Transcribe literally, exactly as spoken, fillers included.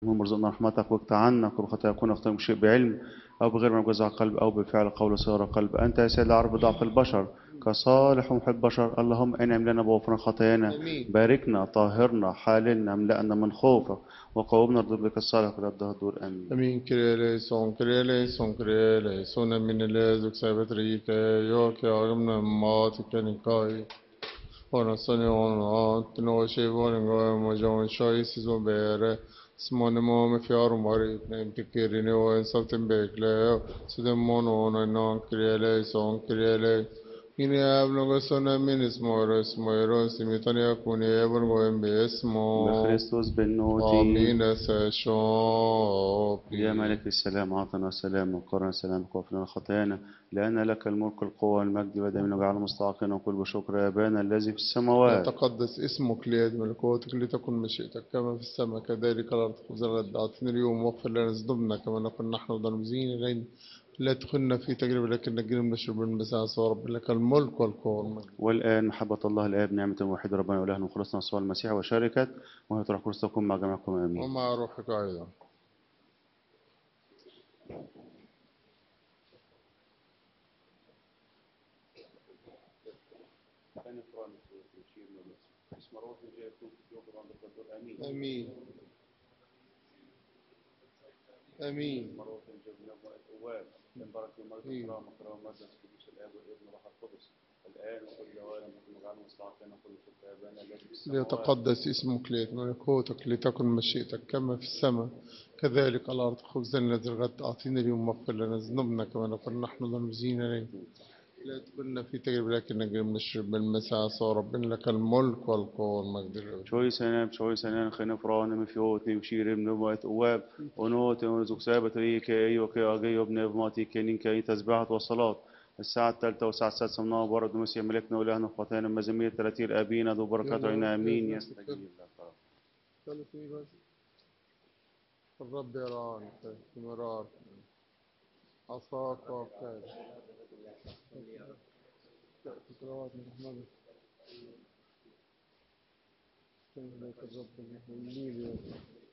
اللهم ارزقنا رحمتك واقطع عنا كل خطايا يكون اختار شيء بعلم أو بغير ما جزع قلب أو بالفعل قول صغر قلب. أنت يا سيد عارف ضعف البشر كصالح ومحب بشر. اللهم انعم لنا بغفران خطايانا، امين. باركنا طهرنا حاللنا املأنا من خوفك وقومنا ارض بك الصالح ولا الدهر. آمين. امين. كريلي سون كريلي سون كريلي سون من اللي سايبت ريك يوك يا مات كنكاي وانا سني وانا تنوشي وانا مجون شوي سيزون بير سمون مو مفيار ماري نتكيريني وين سلتن بيكلي سدمون وانا نان كريلي سون كريلي إني أبلغ سنة من اسمه اسمه سميتني أكون أبلغ باسمه بخريستوس بالنوتي. آمين سشوبي. يا ملك السلام أعطنا سلام وقرنا سلامك واغفر لنا خطايانا، لأن لك الملك القوة والمجد ودائما وجعل مستحقين وكل بشكر يا أبانا الذي في السماوات. يتقدس اسمك ليد ملكوتك لتكن مشيئتك كما في السماء كذلك على الأرض. خبزنا الغد أعطنا اليوم واغفر لنا ذنوبنا كما نكون نحن ظالمين إلينا لا تدخلنا في تجربة لكن نجينا من الشر بالمساس ورب لك الملك والقوة والمجد. والآن محبة الله الآب نعمة واحدة ربنا وإلهنا وخلصنا يسوع المسيح وشركة وهي تروح كرسي تكون مع جميعكم آمين. ومع روحك أيضا. آمين آمين. ليتقدس اسمك ليت ملكوتك لتكن مشيئتك كما في السماء كذلك على الأرض. خبزنا الذي الغد أعطينا اليوم واغفر لنا ذنوبنا كما نكون نحن ظالمين إلينا لا تكلنا في تجربة لكن نجي من الشر بالمساس وربنا لك الملك والقوة والمجد. شوي سنة شوي سنة خنا فران مفيوتني وشير من نبوة أواب ونوت ونزوك سابت ريك أيوة كي أجي ابن بماتي كنين كي تسبحت والصلاة الساعة الثالثة والساعة السادسة من نوع برد مسيا ملكنا ولهنا خطانا مزامير تلاتير أبينا ذو بركات عنا آمين يستجيب لك. الرب يراني في مرار عصاك وعكاز تأتي صلوات من رحمتك تنزل الرب من الليل